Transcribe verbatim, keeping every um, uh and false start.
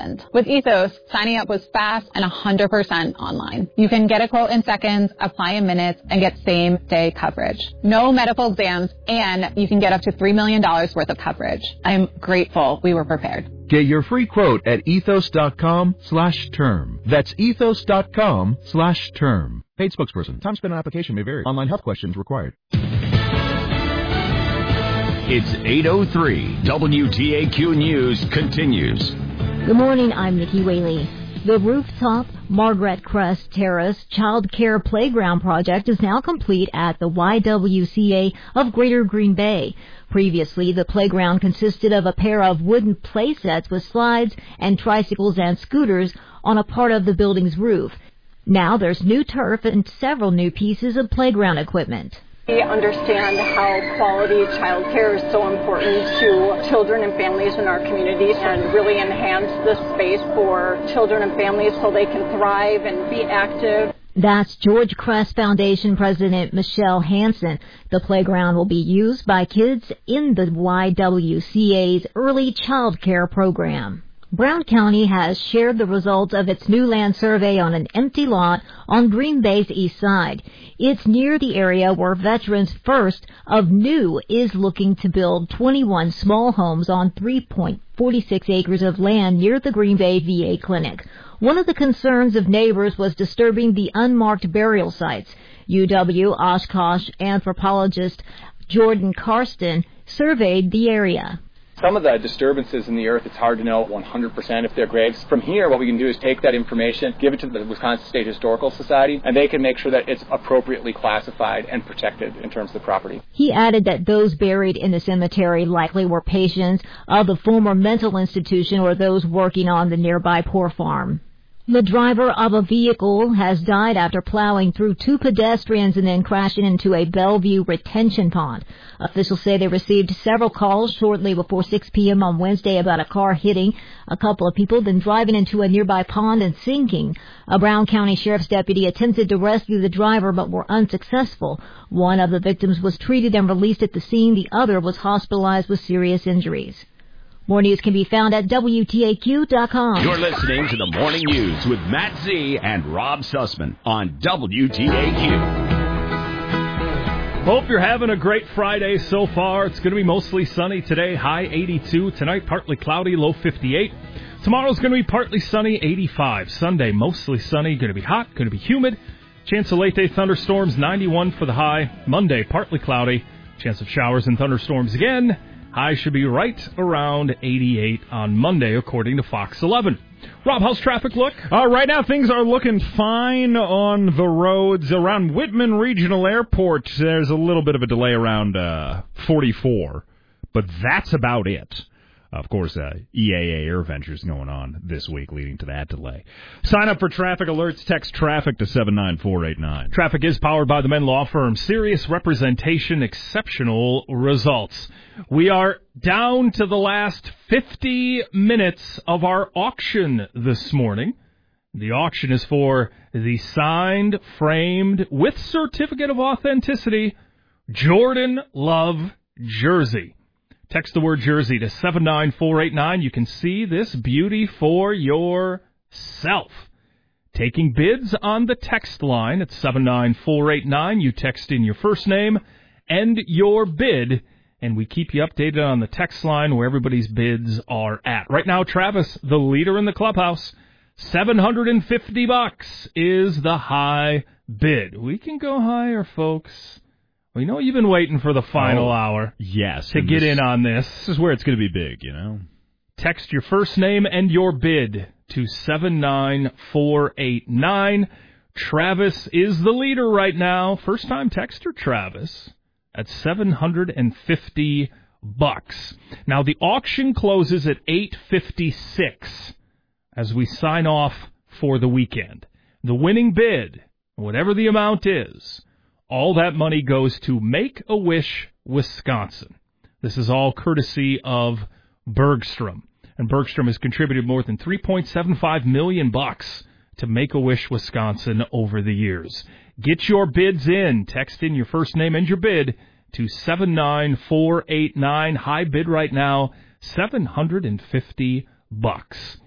happened. With Ethos, signing up was fast and one hundred percent online. You can get a quote in seconds, apply in minutes, and get same-day coverage. No medical exams, and you can get up to three million dollars worth of coverage. I'm grateful we were prepared. Get your free quote at ethos.com slash term. That's ethos.com slash term. Paid spokesperson. Time spent on application may vary. Online health questions required. It's eight oh three. W T A Q News continues. Good morning. I'm Nikki Whaley. The rooftop Margaret Crest Terrace Child Care Playground project is now complete at the Y W C A of Greater Green Bay. Previously, the playground consisted of a pair of wooden play sets with slides and tricycles and scooters on a part of the building's roof. Now there's new turf and several new pieces of playground equipment. We understand how quality child care is so important to children and families in our communities and really enhance the space for children and families so they can thrive and be active. That's George Crest Foundation President Michelle Hansen. The playground will be used by kids in the Y W C A's Early Child Care Program. Brown County has shared the results of its new land survey on an empty lot on Green Bay's east side. It's near the area where Veterans First of New is looking to build twenty-one small homes on three point four six acres of land near the Green Bay V A clinic. One of the concerns of neighbors was disturbing the unmarked burial sites. U W Oshkosh anthropologist Jordan Karsten surveyed the area. Some of the disturbances in the earth, it's hard to know one hundred percent if they're graves. From here, what we can do is take that information, give it to the Wisconsin State Historical Society, and they can make sure that it's appropriately classified and protected in terms of the property. He added that those buried in the cemetery likely were patients of the former mental institution or those working on the nearby poor farm. The driver of a vehicle has died after plowing through two pedestrians and then crashing into a Bellevue retention pond. Officials say they received several calls shortly before six p.m. on Wednesday about a car hitting a couple of people, then driving into a nearby pond and sinking. A Brown County Sheriff's deputy attempted to rescue the driver but were unsuccessful. One of the victims was treated and released at the scene. The other was hospitalized with serious injuries. More news can be found at W T A Q dot com. You're listening to the Morning News with Matt Z and Rob Sussman on W T A Q. Hope you're having a great Friday so far. It's going to be mostly sunny today, high eighty-two. Tonight, partly cloudy, low fifty-eight. Tomorrow's going to be partly sunny, eighty-five. Sunday, mostly sunny, going to be hot, going to be humid. Chance of late-day thunderstorms, ninety-one for the high. Monday, partly cloudy. Chance of showers and thunderstorms again. High should be right around eighty-eight on Monday, according to Fox eleven. Rob, how's traffic look? Uh, right now, things are looking fine on the roads. Around Whitman Regional Airport, there's a little bit of a delay around uh, forty-four, but that's about it. Of course, uh, E A A Air Ventures going on this week, leading to that delay. Sign up for traffic alerts. Text traffic to seven nine four eight nine. Traffic is powered by the Menn Law Firm. Serious representation, exceptional results. We are down to the last fifty minutes of our auction this morning. The auction is for the signed, framed, with certificate of authenticity, Jordan Love jersey. Text the word jersey to seven nine four eight nine. You can see this beauty for yourself. Taking bids on the text line at seven nine four eight nine. You text in your first name and your bid, and we keep you updated on the text line where everybody's bids are at. Right now, Travis, the leader in the clubhouse, seven hundred fifty bucks is the high bid. We can go higher, folks. We know you've been waiting for the final oh, hour. Yes. To get this, in on this. This is where it's going to be big, you know. Text your first name and your bid to seven nine four eight nine. Travis is the leader right now. First time texter Travis at seven hundred fifty bucks. Now the auction closes at eight fifty-six as we sign off for the weekend. The winning bid, whatever the amount is, all that money goes to Make-A-Wish, Wisconsin. This is all courtesy of Bergstrom. And Bergstrom has contributed more than three point seven five million bucks to Make-A-Wish, Wisconsin over the years. Get your bids in. Text in your first name and your bid to seven nine four eight nine. High bid right now, seven hundred fifty bucks.